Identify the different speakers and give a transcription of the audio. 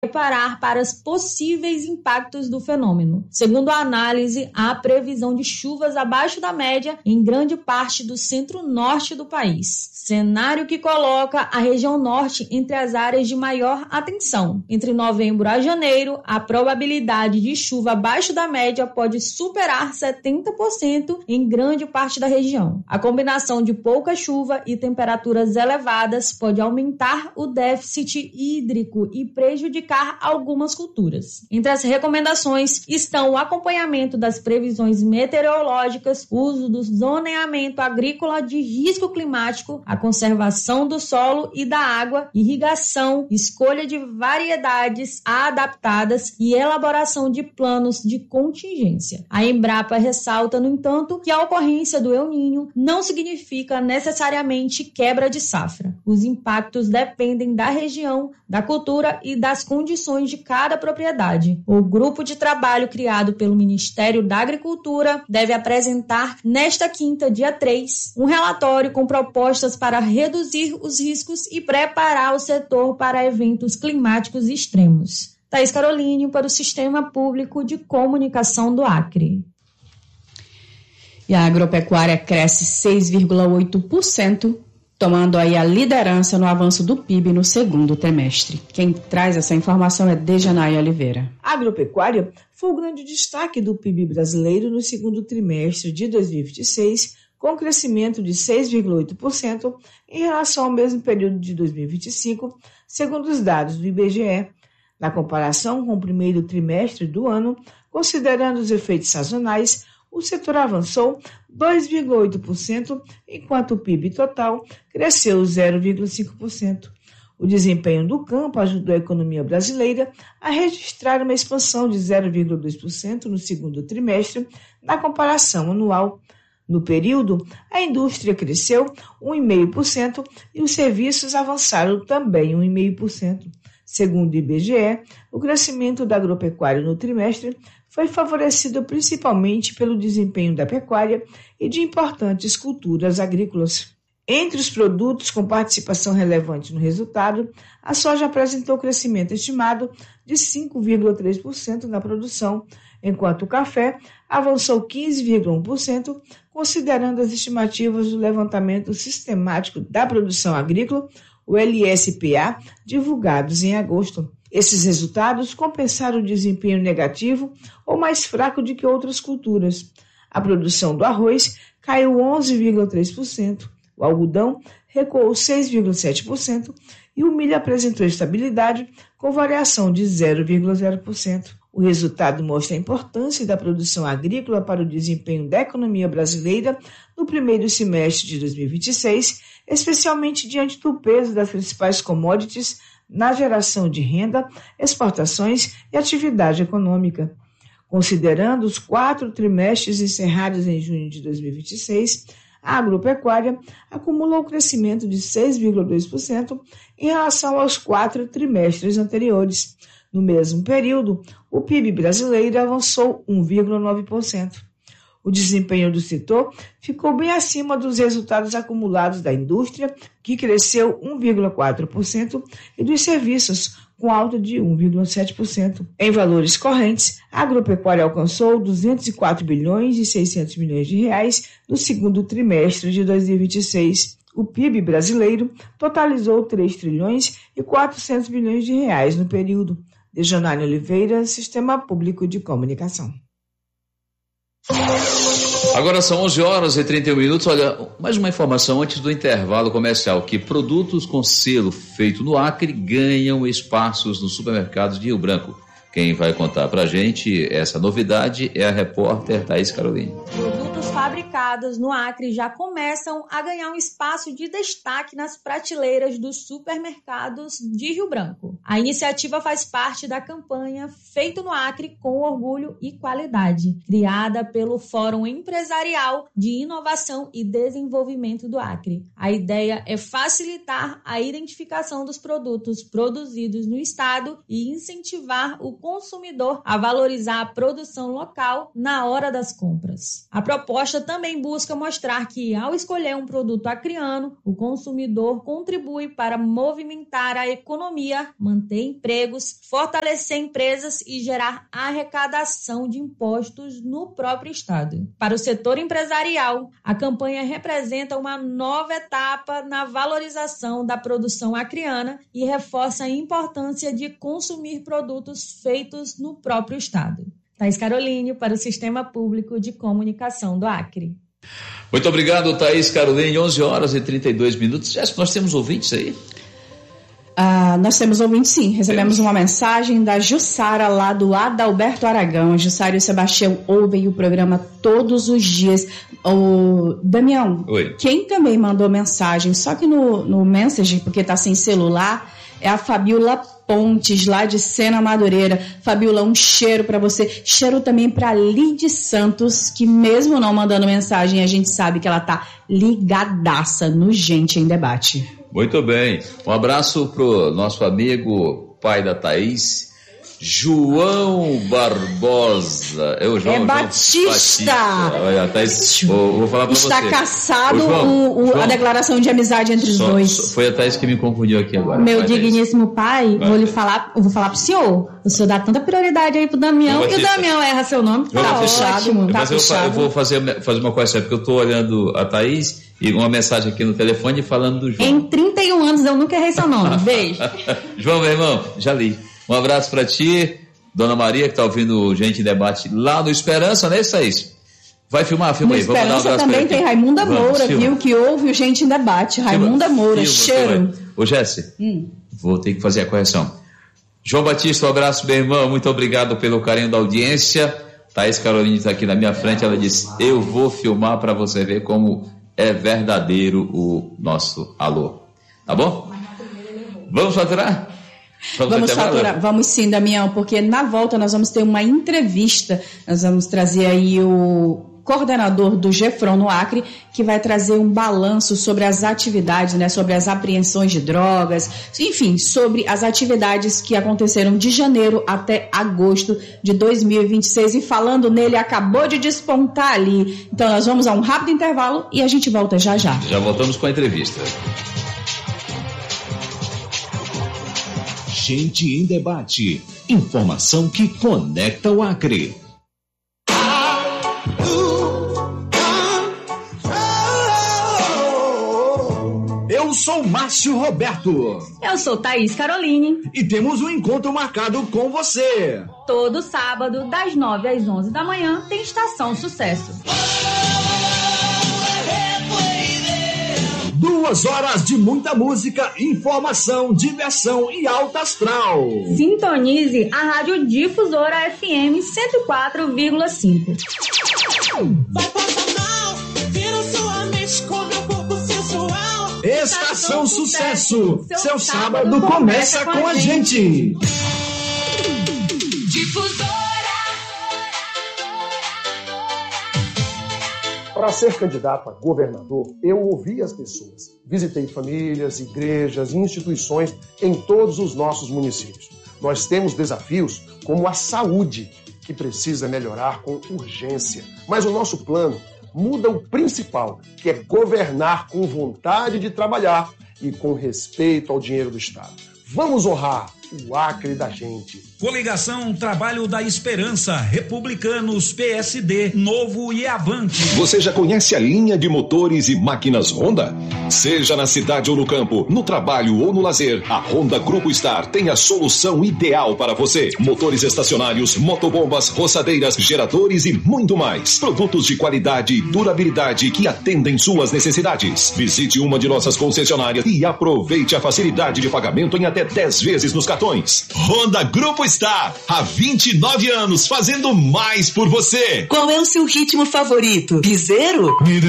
Speaker 1: preparar para os possíveis impactos do fenômeno. Segundo a análise, há previsão de chuvas abaixo da média em grande parte do centro-norte do país. Cenário que coloca a região norte entre as áreas de maior atenção. Entre novembro a janeiro, a probabilidade de chuva abaixo da média pode superar 70% em grande parte da região. A combinação de pouca chuva e temperaturas elevadas pode aumentar o déficit hídrico e prejudicar algumas culturas. Entre as recomendações estão o acompanhamento das previsões meteorológicas, uso do zoneamento agrícola de risco climático, a conservação do solo e da água, irrigação, escolha de variedades adaptadas e elaboração de planos de contingência. A Embrapa ressalta, no entanto, que a ocorrência do El Niño não significa necessariamente quebra de safra. Os impactos dependem da região, da cultura e das condições de cada propriedade. O grupo de trabalho criado pelo Ministério da Agricultura deve apresentar nesta quinta, dia 3, um relatório com propostas para reduzir os riscos e preparar o setor para eventos climáticos extremos. Thaís Caroline para o Sistema Público de Comunicação do Acre.
Speaker 2: E a agropecuária cresce 6,8%, tomando aí a liderança no avanço do PIB no segundo trimestre. Quem traz essa informação é Dejanay Oliveira.
Speaker 3: A agropecuária foi o grande destaque do PIB brasileiro no segundo trimestre de 2026, com crescimento de 6,8% em relação ao mesmo período de 2025, segundo os dados do IBGE. Na comparação com o primeiro trimestre do ano, considerando os efeitos sazonais, o setor avançou 2,8%, enquanto o PIB total cresceu 0,5%. O desempenho do campo ajudou a economia brasileira a registrar uma expansão de 0,2% no segundo trimestre, na comparação anual. No período, a indústria cresceu 1,5% e os serviços avançaram também 1,5%. Segundo o IBGE, o crescimento da agropecuária no trimestre foi favorecido principalmente pelo desempenho da pecuária e de importantes culturas agrícolas. Entre os produtos com participação relevante no resultado, a soja apresentou crescimento estimado de 5,3% na produção, enquanto o café avançou 15,1%, considerando as estimativas do levantamento sistemático da produção agrícola, o LSPA, divulgados em agosto. Esses resultados compensaram o desempenho negativo ou mais fraco do que outras culturas. A produção do arroz caiu 11,3%, o algodão recuou 6,7% e o milho apresentou estabilidade com variação de 0,0%. O resultado mostra a importância da produção agrícola para o desempenho da economia brasileira no primeiro semestre de 2026, especialmente diante do peso das principais commodities na geração de renda, exportações e atividade econômica. Considerando os 4 trimestres encerrados em junho de 2026, a agropecuária acumulou crescimento de 6,2% em relação aos 4 trimestres anteriores. No mesmo período, o PIB brasileiro avançou 1,9%. O desempenho do setor ficou bem acima dos resultados acumulados da indústria, que cresceu 1,4%, e dos serviços, com alta de 1,7%. Em valores correntes, a agropecuária alcançou 204 bilhões e 600 milhões de reais no segundo trimestre de 2026. O PIB brasileiro totalizou 3 trilhões e 400 bilhões de reais no período. Dejanay Oliveira, Sistema Público de Comunicação.
Speaker 4: Agora são 11h31. Olha, mais uma informação antes do intervalo comercial, que produtos com selo feito no Acre ganham espaços nos supermercados de Rio Branco. Quem vai contar pra gente essa novidade é a repórter Thaís Caroline.
Speaker 1: Produtos fabricados no Acre já começam a ganhar um espaço de destaque nas prateleiras dos supermercados de Rio Branco. A iniciativa faz parte da campanha Feito no Acre com Orgulho e Qualidade, criada pelo Fórum Empresarial de Inovação e Desenvolvimento do Acre. A ideia é facilitar a identificação dos produtos produzidos no estado e incentivar o consumidor a valorizar a produção local na hora das compras. A proposta proposta também busca mostrar que, ao escolher um produto acriano, o consumidor contribui para movimentar a economia, manter empregos, fortalecer empresas e gerar arrecadação de impostos no próprio Estado. Para o setor empresarial, a campanha representa uma nova etapa na valorização da produção acriana e reforça a importância de consumir produtos feitos no próprio Estado. Thaís Caroline, para o Sistema Público de Comunicação do Acre.
Speaker 4: Muito obrigado, Thaís Caroline. 11 horas e 32 minutos. Jéssica, nós temos ouvintes aí?
Speaker 2: Nós temos ouvintes, sim. Recebemos uma mensagem da Jussara, lá do Adalberto Aragão. A Jussara e o Sebastião ouvem o programa todos os dias. O Damião,
Speaker 4: oi.
Speaker 2: Quem também mandou mensagem, só que no Messenger, porque está sem celular, é a Fabiola Pontes, lá de Sena Madureira. Fabiola, um cheiro para você. Cheiro também para Lide Santos, que mesmo não mandando mensagem, a gente sabe que ela tá ligadaça no Gente em Debate.
Speaker 4: Muito bem. Um abraço pro nosso amigo, pai da Thaís, João Barbosa.
Speaker 2: João Batista.
Speaker 4: Olha, Thaís, vou falar pra
Speaker 2: Está
Speaker 4: você.
Speaker 2: Está caçado
Speaker 4: João,
Speaker 2: a declaração de amizade entre os dois.
Speaker 4: Foi a Thaís que me confundiu aqui agora.
Speaker 2: Meu digníssimo pai, eu vou falar pro senhor. O senhor dá tanta prioridade aí pro Damião, e o Damião erra seu nome. Tá ótimo, tá puxado.
Speaker 4: Eu vou fazer uma correção, porque eu tô olhando a Thaís e uma mensagem aqui no telefone falando do João.
Speaker 2: Em 31 anos eu nunca errei seu nome. Beijo.
Speaker 4: João, meu irmão, já li. Um abraço pra ti, Dona Maria, que tá ouvindo Gente em Debate lá no Esperança, né, Thaís? Vai filmar? Filma aí.
Speaker 2: No Esperança também tem Raimunda Moura, viu? Que ouve o Gente em Debate. Raimunda Moura, cheiro.
Speaker 4: Ô, Jéssica, vou ter que fazer a correção. João Batista, um abraço, meu irmão. Muito obrigado pelo carinho da audiência. Thaís Caroline está aqui na minha frente. Ela disse, eu vou filmar para você ver como é verdadeiro o nosso alô. Tá bom? Vamos faturar?
Speaker 2: Vamos faturar, vamos sim, Damião, porque na volta nós vamos ter uma entrevista. Nós vamos trazer aí o coordenador do GEFRON no Acre, que vai trazer um balanço sobre as atividades, né, sobre as apreensões de drogas, enfim, sobre as atividades que aconteceram de janeiro até agosto de 2026. E falando nele, acabou de despontar ali. Então nós vamos a um rápido intervalo e a gente volta já já.
Speaker 4: Já voltamos com a entrevista.
Speaker 5: Gente em Debate. Informação que conecta o Acre. Eu sou Márcio Roberto.
Speaker 1: Eu sou Thaís Caroline.
Speaker 5: E temos um encontro marcado com você.
Speaker 1: Todo sábado, das 9 às 11 da manhã, tem Estação Sucesso.
Speaker 5: 2 horas de muita música, informação, diversão e alta astral.
Speaker 1: Sintonize a Rádio Difusora FM 104,5.
Speaker 6: Vai passar mal, vira sua mente com meu corpo sensual.
Speaker 5: Estação Sucesso, seu sábado começa com a gente.
Speaker 6: Difusora.
Speaker 7: Para ser candidato a governador, eu ouvi as pessoas. Visitei famílias, igrejas e instituições em todos os nossos municípios. Nós temos desafios como a saúde, que precisa melhorar com urgência. Mas o nosso plano muda o principal, que é governar com vontade de trabalhar e com respeito ao dinheiro do Estado. Vamos honrar o Acre da gente.
Speaker 8: Coligação Trabalho da Esperança, Republicanos, PSD, Novo e Avante.
Speaker 5: Você já conhece a linha de motores e máquinas Honda? Seja na cidade ou no campo, no trabalho ou no lazer, a Honda Grupo Star tem a solução ideal para você. Motores estacionários, motobombas, roçadeiras, geradores e muito mais. Produtos de qualidade e durabilidade que atendem suas necessidades. Visite uma de nossas concessionárias e aproveite a facilidade de pagamento em até 10 vezes nos cartões. Honda Grupo Star, há 29 anos fazendo mais por você.
Speaker 9: Qual é o seu ritmo favorito? Piseiro?